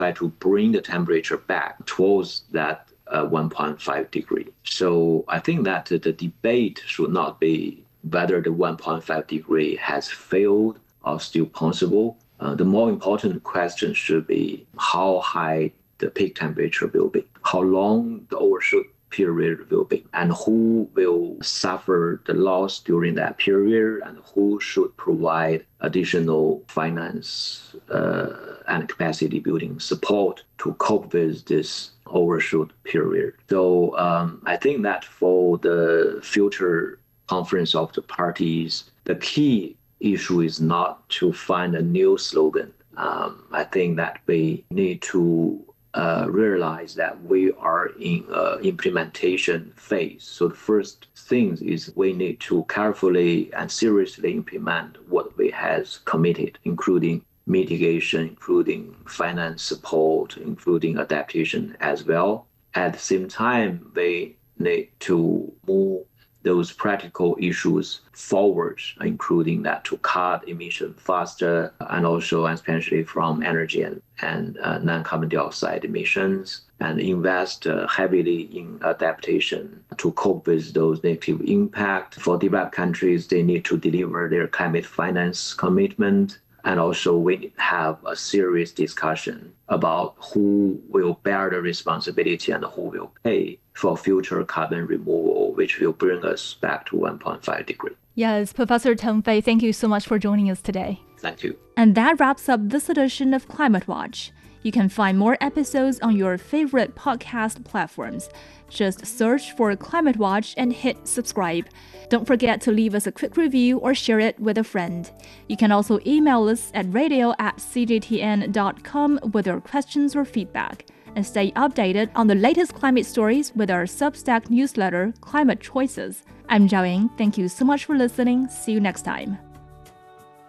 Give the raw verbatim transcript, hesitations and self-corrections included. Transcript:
try to bring the temperature back towards that uh, one point five degree. So I think that the debate should not be whether the one point five degree has failed or still possible. Uh, the more important question should be how high the peak temperature will be, how long the overshoot period will be, and who will suffer the loss during that period, and who should provide additional finance uh, and capacity building support to cope with this overshoot period. So um, I think that for the future conference of the parties, the key issue is not to find a new slogan. Um, I think that we need to uh, realize that we are in an implementation phase. So the first thing is we need to carefully and seriously implement what we have committed, including mitigation, including finance support, including adaptation as well. At the same time, we need to move those practical issues forward, including that to cut emission faster, and also especially from energy and, and uh, non-carbon dioxide emissions, and invest uh, heavily in adaptation to cope with those negative impacts. For developed countries, they need to deliver their climate finance commitment. And also we have a serious discussion about who will bear the responsibility and who will pay for future carbon removal, which will bring us back to one point five degree. Yes, Professor Teng Fei, thank you so much for joining us today. Thank you. And that wraps up this edition of Climate Watch. You can find more episodes on your favorite podcast platforms. Just search for Climate Watch and hit subscribe. Don't forget to leave us a quick review or share it with a friend. You can also email us at radio at c j t n dot com with your questions or feedback. And stay updated on the latest climate stories with our Substack newsletter, Climate Choices. I'm Zhao Ying. Thank you so much for listening. See you next time.